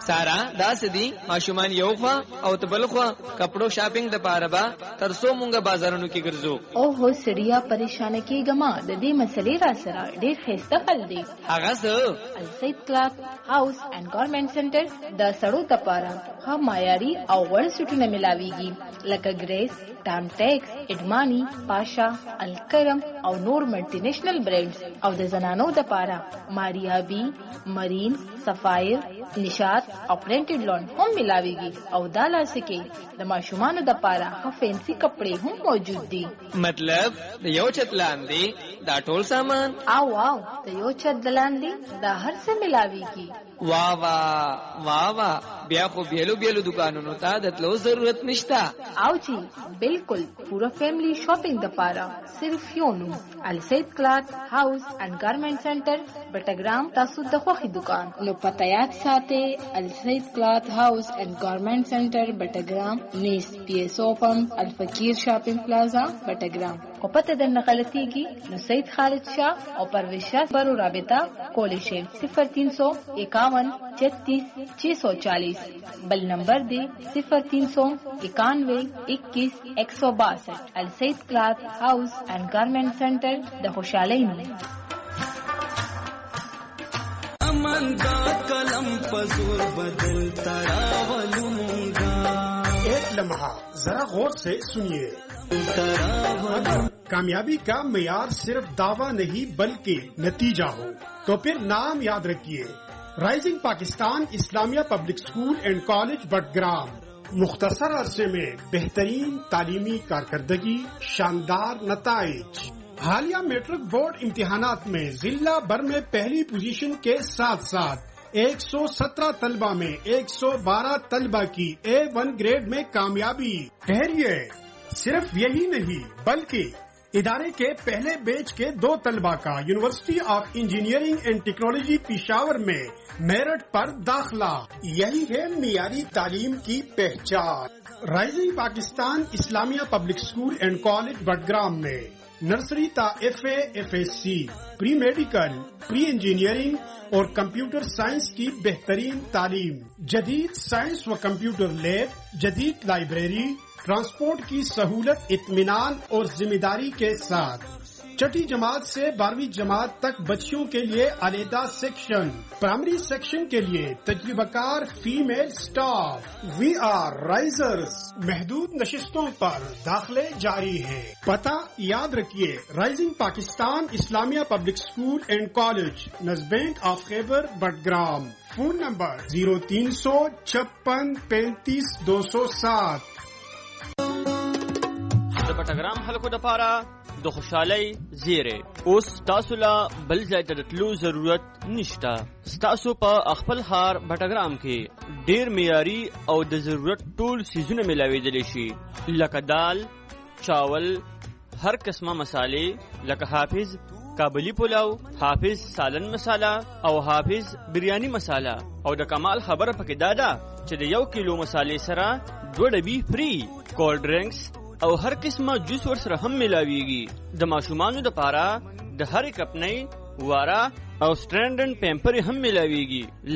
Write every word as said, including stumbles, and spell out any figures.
سارا دا سدي ماشومان یو خوا او تبل خوا کپڑو شاپینګ د پاره با ترسو مونږه بازارونو کې ګرځو. او هو سړیا پریشان کیګما د دې مسلې را سره ډېر خسته حل دی. هغه څه السید کلاث هاوس اینڈ گارمنٹ سنټر د سړو د پاره ها معیاري او وړ سټونه ملاويږي لکه ګریس، ټام ټیکس، اډمانی، پاشا، الکرم او نور ملټي نېشنل برانډز او د زنانو د پاره ماریا بی، مرین، سفایر، نشاط او پرنټډ لون هم ملاويږي او دا لاسکه د ماشومان د پاره ها فینسی کپڑے هم موجود دي. مطلب د یو چت لاندې دا ټول سامان او واو د یو چت لاندې دا هر څه ملاويږي. واہ واہ واہ واہ بیا خو بیلو بیلو دکانونو ته د تلو ضرورت نشتا. او جی بالکل پورا فیملی شاپینګ د پاره صرف یو نو السید کلاث هاوس اینڈ گارمنٹ سنټر بټګرام تاسو د خوخي دکان نو پته یاد ساته السید کلاث هاوس اینڈ گارمنٹ سنټر بټګرام نیس پی ایس او پم الفقیر شاپینګ پلازا بټګرام. او پته د نقلتیږي نو سید خالد شاه او پرویز شاه برو رابطہ کولې شي صفر تین سو اکاون چھتیس چھ سو چالیس. بل نمبر دے صفر تین سو اکانوے اکیس ایک سو باسٹھ. السید کلاث ہاؤس اینڈ گارمنٹ سینٹر د خوشحالی میں. امن دا کلم پزور بدل تراولونگا. ایک لمحہ ذرا غور سے سنیے. کامیابی کا معیار صرف دعویٰ نہیں بلکہ نتیجہ ہو تو پھر نام یاد رکھیے رائزنگ پاکستان اسلامیہ پبلک اسکول اینڈ کالج بٹگرام. مختصر عرصے میں بہترین تعلیمی کارکردگی، شاندار نتائج. حالیہ میٹرک بورڈ امتحانات میں ضلع بھر میں پہلی پوزیشن کے ساتھ ساتھ ایک سو سترہ طلبہ میں ایک سو بارہ طلبہ کی اے ون گریڈ میں کامیابی. ٹھہریے، صرف یہی نہیں بلکہ ادارے کے پہلے بیچ کے دو طلبہ کا یونیورسٹی آف انجینئرنگ اینڈ ٹیکنالوجی پشاور میں میرٹ پر داخلہ. یہی ہے معیاری تعلیم کی پہچان. رائزنگ پاکستان اسلامیہ پبلک اسکول اینڈ کالج بٹگرام میں نرسری تا ایف اے ایف ایس سی، پری میڈیکل، پری انجینئرنگ اور کمپیوٹر سائنس کی بہترین تعلیم. جدید سائنس و کمپیوٹر لیب، جدید لائبریری، ٹرانسپورٹ کی سہولت، اطمینان اور ذمہ داری کے ساتھ. چھٹی جماعت سے بارہویں جماعت تک بچیوں کے لیے علیحدہ سیکشن. پرائمری سیکشن کے لیے تجربہ کار فیمیل سٹاف. وی آر رائزرز. محدود نشستوں پر داخلے جاری ہیں. پتہ یاد رکھیے، رائزنگ پاکستان اسلامیہ پبلک اسکول اینڈ کالج، نزبینک آف خیبر بٹگرام. فون نمبر زیرو تین سو چھپن پینتیس دو سو سات. د بټګرام خلکو د پاره د خوشحالۍ زیری اوس تاسو لا بل ځای ته تلو ضرورت نشته. تاسو په خپل ښار بټګرام کې ډیر معیاري او د ضرورت ټول سیزونه ملاویدلی شي لکه دال، چاول، هر قسمه مسالې لکه حافظ کابلی پلاو، حافظ سالن مساله او حافظ بریانی مساله. او د کمال خبره پکې دا ده چې د یو کیلو مسالې سره دوه ډبي فری. کولډ ډرینکس او هر قسمه جوس ور سره هم ملاویږي. د ماشومانو د پاره د هر کپنۍ، واره او سټرینډن پیمپر هم ملاویږي.